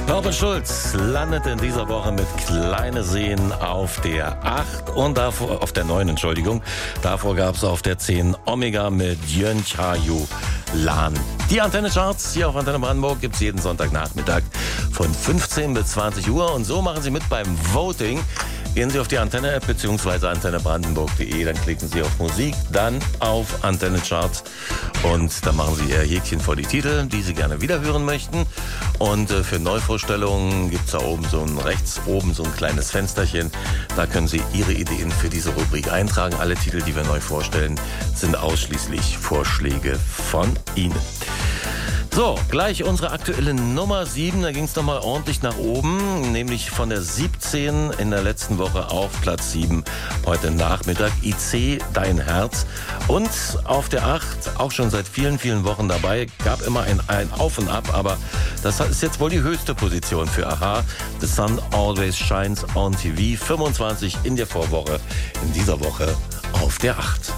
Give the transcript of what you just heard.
Torben Schulz landete in dieser Woche mit Kleine Seen auf der 8 und davor, auf der 9, Entschuldigung. Davor gab es auf der 10 Omega mit Jön Chayu Lan. Die Antenne-Charts hier auf Antenne Brandenburg gibt es jeden Sonntagnachmittag von 15 bis 20 Uhr. Und so machen Sie mit beim Voting. Gehen Sie auf die Antenne-App bzw. antennebrandenburg.de, dann klicken Sie auf Musik, dann auf Antenne-Charts und dann machen Sie Ihr Häkchen vor die Titel, die Sie gerne wiederhören möchten. Und für Neuvorstellungen gibt es da oben rechts oben so ein kleines Fensterchen. Da können Sie Ihre Ideen für diese Rubrik eintragen. Alle Titel, die wir neu vorstellen, sind ausschließlich Vorschläge von Ihnen. So, gleich unsere aktuelle Nummer 7, da ging es nochmal ordentlich nach oben, nämlich von der 17 in der letzten Woche auf Platz 7 heute Nachmittag, IC, Dein Herz. Und auf der 8, auch schon seit vielen, vielen Wochen dabei, gab immer ein Auf und Ab, aber das ist jetzt wohl die höchste Position für a-ha. The Sun Always Shines on TV, 25 in der Vorwoche, in dieser Woche auf der 8.